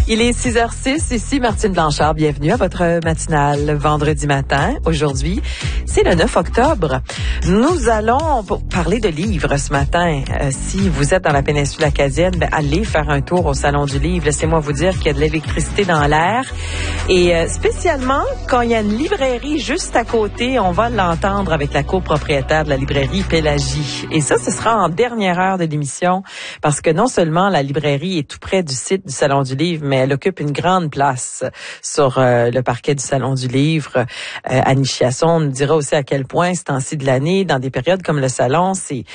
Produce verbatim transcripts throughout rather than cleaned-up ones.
Il est six heures six, ici Martine Blanchard. Bienvenue à votre matinale vendredi matin. Aujourd'hui, c'est le neuf octobre. Nous allons parler de livres ce matin. Euh, si vous êtes dans la péninsule acadienne, ben, allez faire un tour au Salon du Livre. Laissez-moi vous dire qu'il y a de l'électricité dans l'air. Et euh, spécialement, quand il y a une librairie juste à côté, on va l'entendre avec la copropriétaire de la librairie Pélagie. Et ça, ce sera en dernière heure de l'émission parce que non seulement la librairie est tout près du site du Salon du Livre, mais elle occupe une grande place sur euh, le parquet du Salon du Livre. Euh, Annie Chiasson nous dira aussi à quel point, ce temps-ci de l'année, dans des périodes comme le Salon, c'est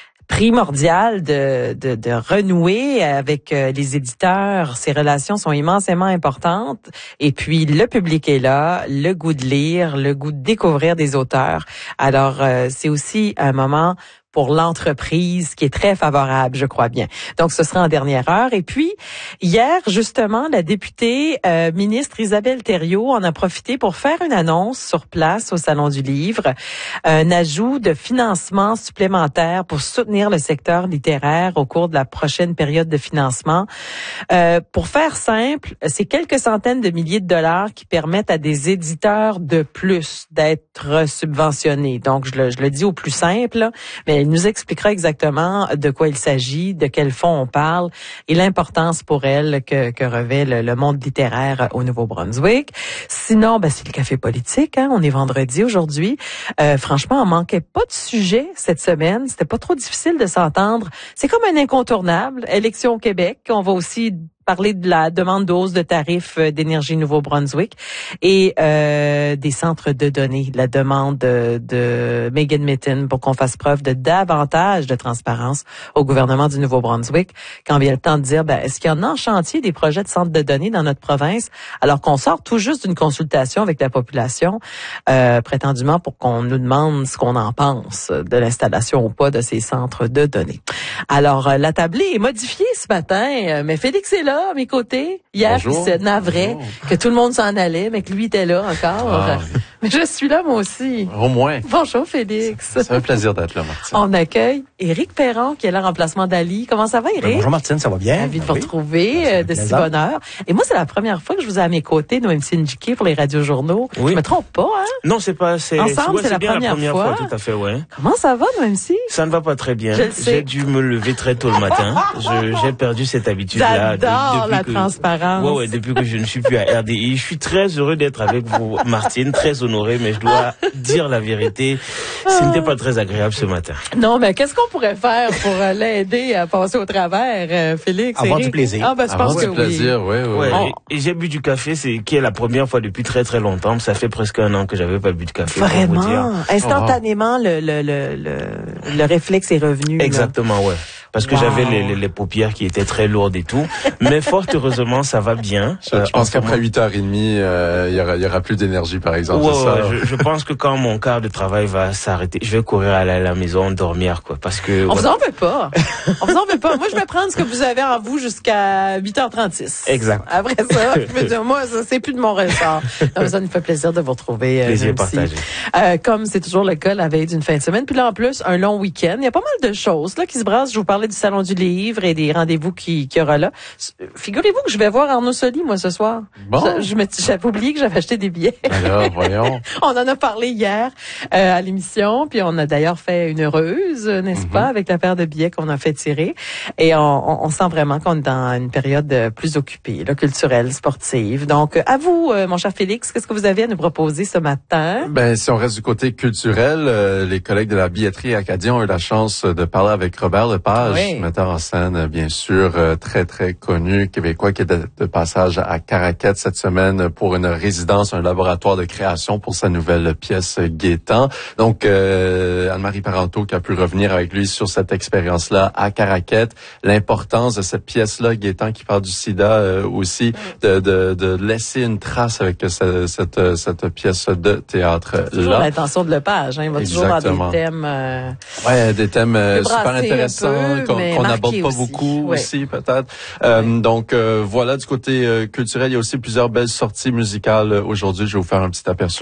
primordial de, de, de renouer avec euh, les éditeurs. Ces relations sont immensément importantes. Et puis, le public est là, le goût de lire, le goût de découvrir des auteurs. Alors, euh, c'est aussi un moment pour l'entreprise qui est très favorable, je crois bien. Donc, ce sera en dernière heure. Et puis, hier, justement, la députée euh, ministre Isabelle Thériault en a profité pour faire une annonce sur place au Salon du Livre, un ajout de financement supplémentaire pour soutenir le secteur littéraire au cours de la prochaine période de financement. Euh, pour faire simple, c'est quelques centaines de milliers de dollars qui permettent à des éditeurs de plus d'être subventionnés. Donc, je le, je le dis au plus simple, mais elle nous expliquera exactement de quoi il s'agit, de quel fonds on parle et l'importance pour elle que, que revêt le, le monde littéraire au Nouveau-Brunswick. Sinon, ben, c'est le café politique. Hein? On est vendredi aujourd'hui. Euh, franchement, on manquait pas de sujet cette semaine. C'était pas trop difficile de s'entendre. C'est comme un incontournable. Élection au Québec. On va aussi parler de la demande de hausse de tarifs d'énergie Nouveau-Brunswick et euh, des centres de données, la demande de, de Megan Mitton pour qu'on fasse preuve de davantage de transparence au gouvernement du Nouveau-Brunswick quand vient le temps de dire, ben, est-ce qu'il y en a en chantier des projets de centres de données dans notre province alors qu'on sort tout juste d'une consultation avec la population euh, prétendument pour qu'on nous demande ce qu'on en pense de l'installation ou pas de ces centres de données. Alors, la tablée est modifiée ce matin, mais Félix est là à mes côtés. Hier, il se navrait que tout le monde s'en allait, mais que lui était là encore. Ah, oui. Mais je suis là, moi aussi. Au moins. Bonjour, Félix. C'est un plaisir d'être là, Martine. On accueille Éric Perron, qui est là en remplacement d'Ali. Comment ça va, Éric? Bonjour, Martine, ça va bien? Ravi de vous retrouver, euh, de si bonne heure. Et moi, c'est la première fois que je vous ai à mes côtés, Noémie Ndjike, pour les radiojournaux. Oui. Je me trompe pas, hein? Non, c'est pas... C'est, Ensemble, c'est, c'est la, bien première la première fois. fois. Tout à fait, ouais. Comment ça va, Noémie? Ça ne va pas très bien. Je le sais. J'ai dû me lever très tôt le matin. je, j'ai perdu cette habitude-là. J'adore la que, transparence. Ouais, ouais, depuis que je ne suis plus à R D I. Je suis très heureux d'être avec vous, Martine, très honoré, mais je dois dire la vérité. Ce n'était pas très agréable ce matin. Non, mais qu'est-ce qu'on pourrait faire pour euh, l'aider à passer au travers, euh, Félix? Avoir Éric? du plaisir. Ah, ben, je pense Avoir que du plaisir, oui. oui, ouais, oui. Et, et j'ai bu du café, c'est qui est la première fois depuis très très longtemps. Ça fait presque un an que j'avais pas bu de café. Vraiment? Pour vous dire. Instantanément, le, le, le, le, le réflexe est revenu. Exactement, là. ouais. Parce que wow. j'avais les, les, les paupières qui étaient très lourdes et tout. Mais fort heureusement, ça va bien. Je, euh, je pense qu'après huit heures trente, euh, il y aura, il y aura plus d'énergie, par exemple. Ouais, c'est ça, ouais, je, je pense que quand mon quart de travail va s'arrêter, je vais courir à la, à la maison, dormir, quoi. Parce que. On voilà. vous en veut pas. On vous en veut pas. Moi, je vais prendre ce que vous avez en vous jusqu'à huit heures trente-six. Exact. Après ça, je peux dire, moi, ça, c'est plus de mon ressort. Non, ça nous fait plaisir de vous retrouver. Plaisir partagé. Euh, comme c'est toujours le cas la veille d'une fin de semaine. Puis là, en plus, un long week-end. Il y a pas mal de choses, là, qui se brassent. Je vous parlais du Salon du Livre et des rendez-vous qui, qui aura là. Figurez-vous que je vais voir Arnaud Soli, moi, ce soir. Bon. Je, je me, j'avais oublié que j'avais acheté des billets. Alors, voyons. On en a parlé hier euh, à l'émission, puis on a d'ailleurs fait une heureuse, n'est-ce mm-hmm. pas, avec la paire de billets qu'on a fait tirer. Et on, on, on sent vraiment qu'on est dans une période plus occupée, là, culturelle, sportive. Donc, à vous, euh, mon cher Félix, qu'est-ce que vous avez à nous proposer ce matin? Ben, si on reste du côté culturel, euh, les collègues de la billetterie Acadien ont eu la chance de parler avec Robert Lepage, oui. metteur en scène, bien sûr, euh, très, très connu, québécois, qui est de, de passage à Caraquette cette semaine pour une résidence, un laboratoire de création pour sa nouvelle pièce Gaétan. Donc, euh, Anne-Marie Parenteau qui a pu revenir avec lui sur cette expérience-là à Caraquette, l'importance de cette pièce-là, Gaétan qui parle du sida euh, aussi, de, de, de laisser une trace avec cette, cette, cette pièce de théâtre-là. C'est toujours l'intention de Lepage, hein, il va Exactement. toujours dans des thèmes... Euh, ouais, des thèmes euh, super intéressants peu, qu'on qu'on n'aborde pas aussi. beaucoup ouais. aussi, peut-être. Euh, ouais. Donc, euh, voilà, du côté euh, culturel, il y a aussi plusieurs belles sorties musicales aujourd'hui. Je vais vous faire un petit aperçu